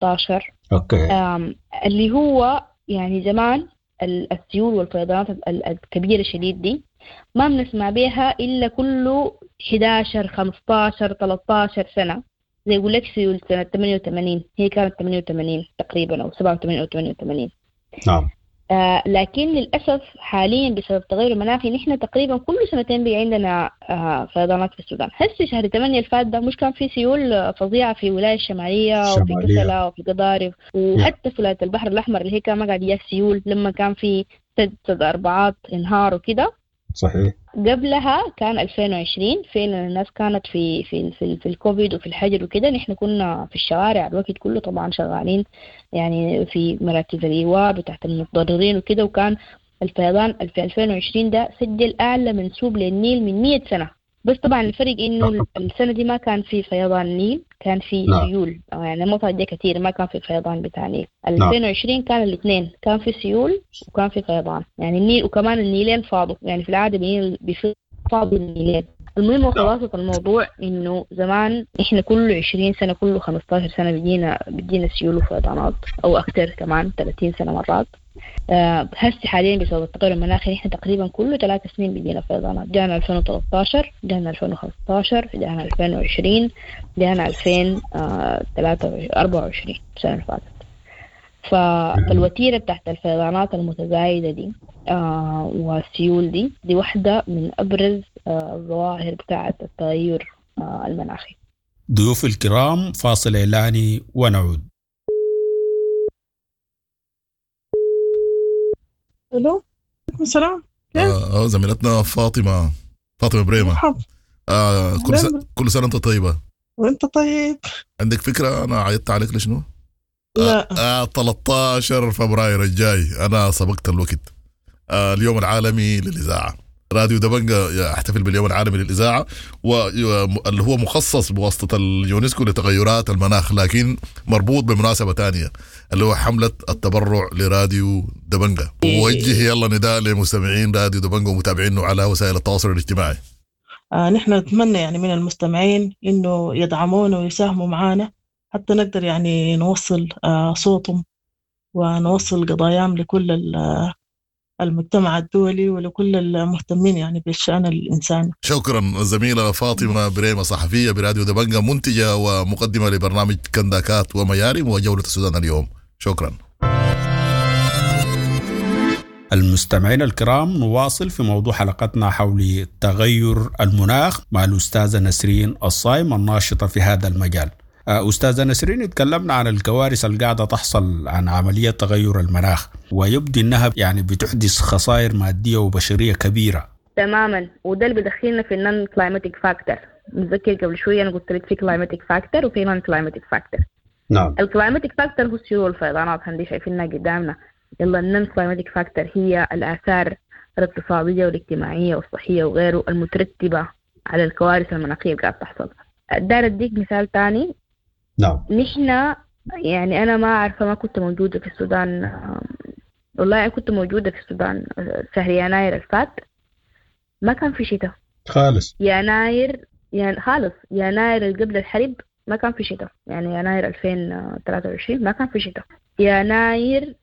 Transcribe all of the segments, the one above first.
2013. اوكي. اللي هو يعني زمان السيول والفيضانات الكبيرة شديد دي ما بنسمع بيها إلا كله 11 15 13 سنة. زي يقول لك سيول سنة 88، هي كانت 88 تقريبا أو 87 أو 88. نعم. لكن للأسف حاليا بسبب تغير المناخي نحن تقريبا كل سنتين بي عندنا فيضانات في السودان. هسه شهر 8 الفات ده مش كان في سيول فظيعة في ولاية الشمالية وفي كسلة وفي قضارف وحتى في ولاية البحر الأحمر اللي هي كان ما قاعد يجي سيول لما كان في سد أربعات انهار وكده. صحيح. قبلها كان 2020 فعلا الناس كانت في الكوفيد وفي الحجر وكده. نحن كنا في الشوارع الوقت كله طبعا شغالين يعني في مراكز الإيواء بتاعت المتضررين وكده. وكان الفيضان في 2020 ده سجل أعلى منسوب للنيل من 100 سنة. بس طبعا الفرق إنه السنة دي ما كان في فيضان نيل، كان في سيول أو يعني المنطقة دي كتير ما كان في فيضان بتاع نيل. 2020 كان الاثنين، كان في سيول وكان في فيضان يعني النيل، وكمان النيلين فاضوا. يعني في العادة بيفاضوا النيلين. المهم خلاصة الموضوع إنه زمان إحنا كل 20 سنة كل 15 سنة بيجينا سيول وفيضانات أو أكتر كمان 30 سنة مرات. هسه حاليا بسبب التغير المناخي احنا تقريبا كل 3 سنين بيجينا فيضانات. جانا 2013، جانا 2015، جانا 2020، جانا 2024 السنة اللي فاتت. فالوتيرة تحت الفيضانات المتزايدة دي والسيول دي واحدة من أبرز الظواهر بتاعة التغير المناخي. ضيوف الكرام، فاصل إعلاني ونعود. الو، السلام. زميلتنا فاطمة بريمة. كل سنة انت طيبة. وانت طيب. عندك فكرة انا عيدت عليك لشنو؟ لا. 13 فبراير الجاي انا سبقت الوقت. اليوم العالمي للإذاعة. راديو دبنجة يحتفل باليوم العالمي للإذاعة واللي هو مخصص بواسطة اليونسكو لتغيرات المناخ، لكن مربوط بمناسبة تانية اللي هو حملة التبرع لراديو دبنجة. ووجه يلا نداء لمستمعين راديو دبنجة ومتابعينه على وسائل التواصل الاجتماعي. نحن نتمنى يعني من المستمعين إنه يدعمونا ويساهموا معنا حتى نقدر يعني نوصل صوتهم ونوصل قضاياهم لكل المجتمع الدولي ولكل المهتمين يعني بالشأن الإنساني. شكرا الزميلة فاطمة بريمة، صحفية براديو دبنجة، منتجة ومقدمة لبرنامج كنداكات وميارم وجولة السودان اليوم. شكرا. المستمعين الكرام، نواصل في موضوع حلقتنا حول تغير المناخ مع الأستاذة نسرين الصايم الناشطة في هذا المجال. أستاذة نسرين، اتكلمنا عن الكوارث اللي قاعدة تحصل عن عملية تغير المناخ، ويبدو أنها يعني بتحدث خسائر مادية وبشرية كبيرة. تماما، وده اللي بدخلنا في النون كلايماتيك فاكتور. متذكر قبل شوية أنا قلت لك في كلايماتيك فاكتور وفي نون كلايماتيك فاكتور. نعم. الكلايماتيك فاكتور هو السيول والفيضانات هندي شايفينها قدامنا. يلا النون كلايماتيك فاكتور هي الآثار الاقتصادية والاجتماعية والصحية وغيره المترتبة على الكوارث المناخية اللي قاعدة تحصل. دار أديك مثال تاني. نعم. نحن يعني أنا ما أعرف، ما كنت موجودة في السودان. والله كنت موجودة في السودان شهر يناير الفات، ما كان في شتاء خالص. يناير يعني خالص يناير اللي قبل الحرب ما كان في شتاء. يعني يناير 2023 ما كان في شتاء. يناير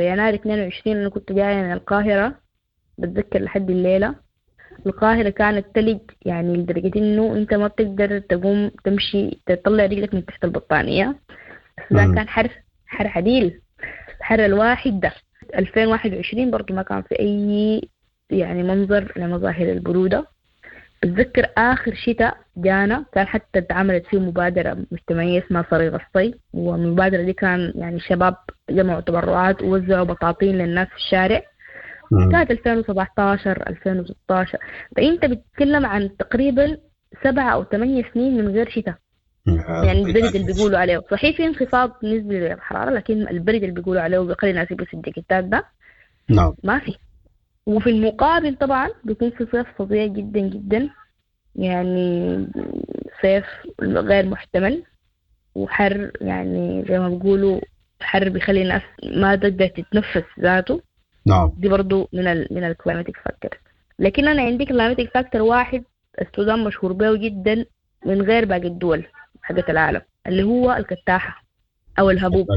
22 أنا كنت جاية من القاهرة، بتذكر لحد الليلة القاهرة كانت تلج، يعني لدرجة إنه أنت ما بتقدر تقوم تمشي تطلع رجلك من تحت البطانية. السودان كان حر عديل. الحر الواحد ده 2021 برضو ما كان في أي يعني منظر لمظاهر البرودة. بتذكر آخر شتاء جانا كان حتى اتعملت فيه مبادرة مجتمعية اسمها صريغ الصيف، والمبادرة دي كان يعني شباب جمعوا تبرعات ووزعوا بطاطين للناس في الشارع. كانت 2017 2016. فأنت بتتكلم عن تقريبا 7 أو 8 سنين من غير شتاء. يعني البرد اللي بيقولوا عليه صحيح في انخفاض نسبي للحرارة، لكن البرد اللي بيقولوا عليه وبيخلي الناس يلبسوا الجاكيتات ده ما في. وفي المقابل طبعا بيكون في صيف فظيع جدا جدا، يعني صيف غير محتمل وحر، يعني زي ما بيقولوا حر بيخلي الناس ما تقدر تتنفس ذاته. دي برضو من الكلايماتيك فاكتور. لكن أنا عندي كلايماتيك فاكتور واحد السودان مشهور به جدا من غير باقي الدول حقت العالم، اللي هو الكتاحة أو الهبوب.